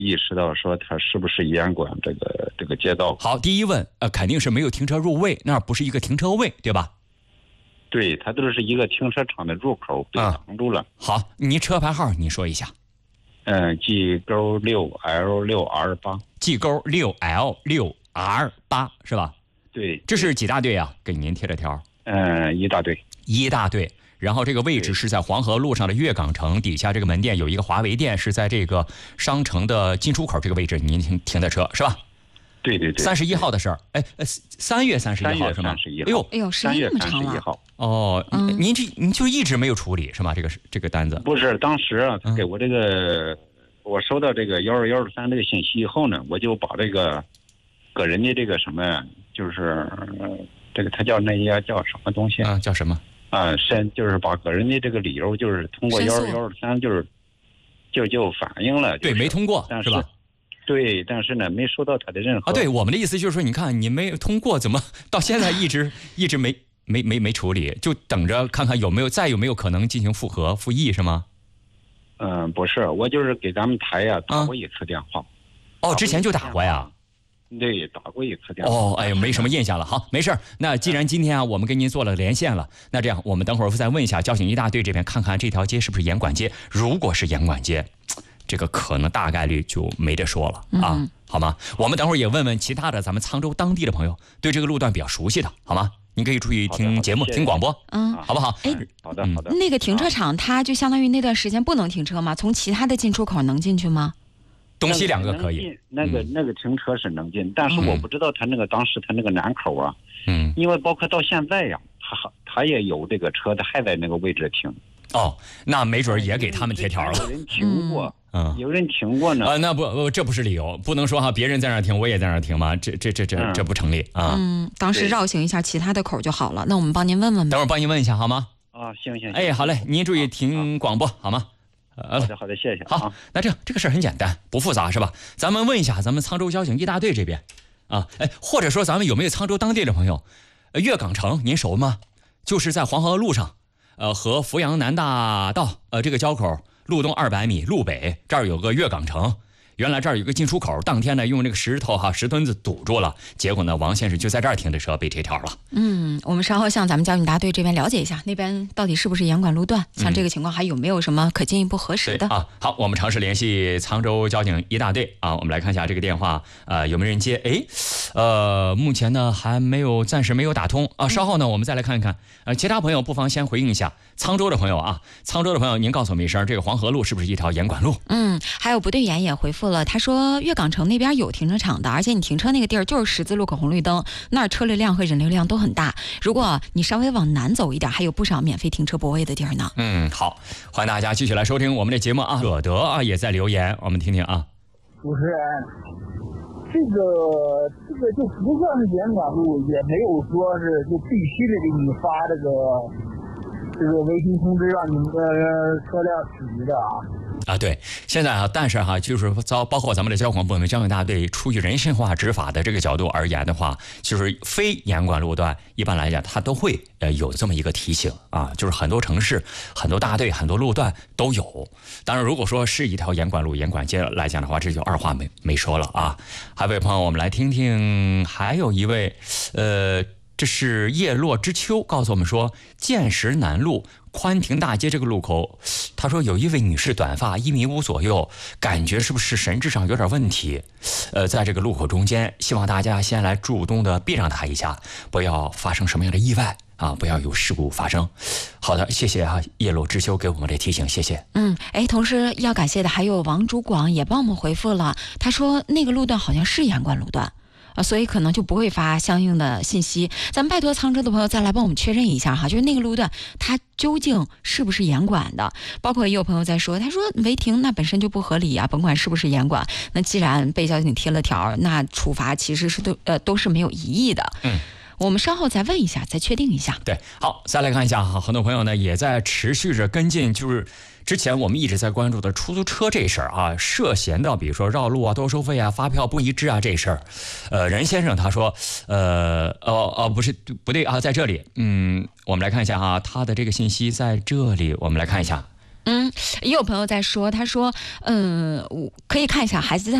意识到说它是不是严管这个街道。 好，第一问，肯定是没有停车入位，那不是一个停车位，对吧？ 对，它都是一个停车场的入口被挡住了。 好，您车牌号你说一下。 G 勾6L6R8。 G 勾6L6R8是吧？ 对， 这是几大队啊？给您贴着条。 一大队。 一大队。然后这个位置是在黄河路上的粤港城底下，这个门店有一个华为店，是在这个商城的进出口这个位置，您停的车是吧？ 对对对。 31号的事儿，3月31号是吗？ 哎呦， 时间那么长了。 哦，您就一直没有处理是吗？这个单子？ 不是，当时啊，他给我这个，我收到这个12123这个信息以后呢，我就把这个个人的这个什么，就是这个他叫那些叫什么东西啊？叫什么？ 就是把个人的这个理由，就是通过12123，就反映了， 对，没通过是吧？ 对，但是呢，没收到他的任何。 对，我们的意思就是说，你看你没通过，怎么到现在一直没处理，就等着看看有没有可能进行复核复议是吗？ 不是，我就是给咱们台打过一次电话。 之前就打过呀？ 对，打过一次电话。 哎呦，没什么印象了。好，没事。那既然今天我们跟您做了连线了，那这样我们等会儿再问一下交警一大队这边，看看这条街是不是严管街。如果是严管街，这个可能大概率就没得说了啊，好吗？我们等会儿也问问其他的咱们沧州当地的朋友，对这个路段比较熟悉的，好吗？您可以注意听节目，听广播，好不好？ 好的。 那个停车场它就相当于那段时间不能停车吗？从其他的进出口能进去吗？ 东西两个可以。 那个停车是能进，但是我不知道他当时他那个南口啊，因为包括到现在呀，他也有这个车，他还在那个位置停。 那没准也给他们贴条了。 有人停过，有人停过呢。 那这不是理由，不能说别人在那儿停，我也在那儿停吗？这不成立啊。 当时绕行一下其他的口就好了。那我们帮您问问吧。 等会儿帮您问一下好吗？ 行。 好嘞，您注意听广播好吗？ 好的，谢谢。 好，那这个事儿很简单，不复杂是吧？咱们问一下咱们沧州交警一大队这边或者说咱们有没有沧州当地的朋友？粤港城您熟吗？就是在黄河路上。和阜阳南大道这个交口路东200米路北这儿有个粤港城，原来这儿有个进出口，当天呢用这个石墩子堵住了，结果呢王先生就在这儿停的车被贴条了。 我们稍后向咱们交警大队这边了解一下，那边到底是不是严管路段，像这个情况还有没有什么可进一步核实的好，我们尝试联系沧州交警一大队我们来看一下这个电话有没有人接。目前呢暂时没有打通稍后呢我们再来看一看其他朋友不妨先回应一下沧州的朋友您告诉我们一声，这个黄河路是不是一条严管路？ 还有不对眼也回复了，他说粤港城那边有停车场的，而且你停车那个地儿就是十字路口红绿灯，那儿车流量和人流量都很大，如果你稍微往南走一点，还有不少免费停车泊位的地儿呢。 好，欢迎大家继续来收听我们的节目惹得也在留言，我们听听主持人，这个就不算是严管路，也没有说是就必须得给你发这个违停通知，让你们的车辆驶的对，现在但是就是包括咱们的交管部门交警大队出于人性化执法的这个角度而言的话，就是非严管路段一般来讲它都会有这么一个提醒就是很多城市很多大队很多路段都有。当然如果说是一条严管路严管街来讲的话，这就二话没说了还有位朋友，我们来听听，还有一位这是叶落之秋告诉我们说，建石南路宽亭大街这个路口，他说有一位女士，短发1.5米左右，感觉是不是神智上有点问题在这个路口中间，希望大家先来主动的避让她一下，不要发生什么样的意外不要有事故发生。好的，谢谢叶落之秋给我们的提醒，谢谢。 同时要感谢的还有王主广也帮我们回复了，他说那个路段好像是严管路段所以可能就不会发相应的信息。咱们拜托沧州的朋友再来帮我们确认一下就是那个路段它究竟是不是严管的。包括也有朋友在说，他说违停那本身就不合理甭管是不是严管，那既然被交警贴了条，那处罚其实是都是没有疑义的。我们稍后再问一下，再确定一下。 对，好，再来看一下很多朋友呢也在持续着跟进，就是之前我们一直在关注的出租车这事儿涉嫌的比如说绕路多收费发票不一致这事儿。任先生他说不对在这里我们来看一下他的这个信息在这里，我们来看一下也有朋友在说，他说，我可以看一下孩子在